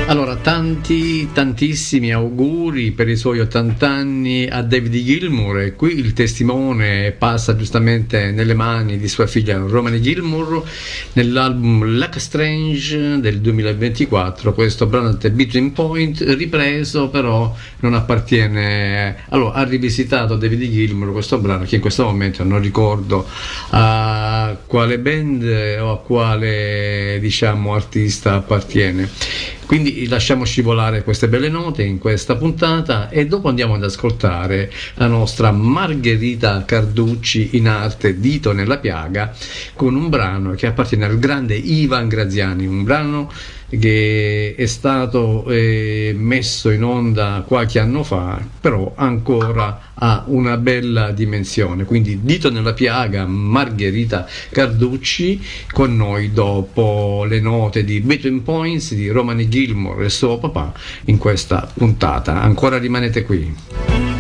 Allora, tantissimi auguri per i suoi 80 anni a David Gilmour, e qui il testimone passa giustamente nelle mani di sua figlia Romany Gilmour nell'album Luck Strange del 2024. Questo brano è Between Point, ripreso, però non appartiene. Allora, ha rivisitato David Gilmour questo brano, che in questo momento non ricordo a quale band o a quale, diciamo, artista appartiene. Quindi lasciamo scivolare queste belle note in questa puntata e dopo andiamo ad ascoltare la nostra Margherita Carducci, in arte Dito nella piaga, con un brano che appartiene al grande Ivan Graziani, un brano che è stato messo in onda qualche anno fa, però ancora ha una bella dimensione. Quindi Dito nella piaga, Margherita Carducci, con noi dopo le note di Between Points di Romany Gilmour e suo papà in questa puntata. Ancora rimanete qui.